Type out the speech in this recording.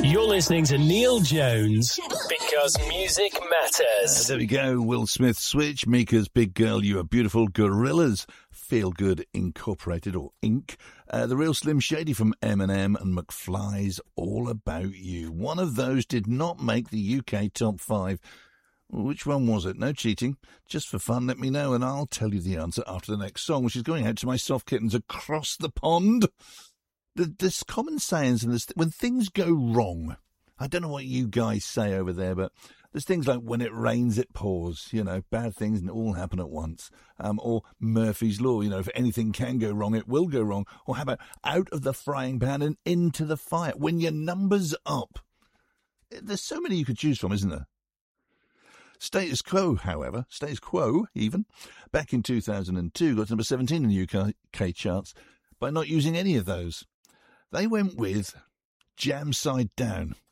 You're listening to Neil Jones because music matters. There we go. Will Smith Switch, Mika's Big Girl, You Are Beautiful, Gorillaz, Feel Good Incorporated, or Inc. The Real Slim Shady from Eminem, and McFly's All About You. One of those did not make the UK top 5. Which one was it? No cheating. Just for fun, let me know, and I'll tell you the answer after the next song, which is going out to my soft kittens across the pond. There's common sayings, and when things go wrong, I don't know what you guys say over there, but there's things like when it rains, it pours, bad things and all happen at once. Or Murphy's Law, if anything can go wrong, it will go wrong. Or how about out of the frying pan and into the fire? When your number's up. There's so many you could choose from, isn't there? Status Quo, however, back in 2002, got to number 17 in the UK charts by not using any of those. They went with Jam Side Down.